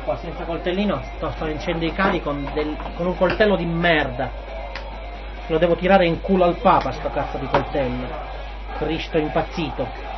qua senza coltellino sto facendo i cavi con un coltello di merda. Lo devo tirare in culo al Papa sto cazzo di coltello. Cristo impazzito.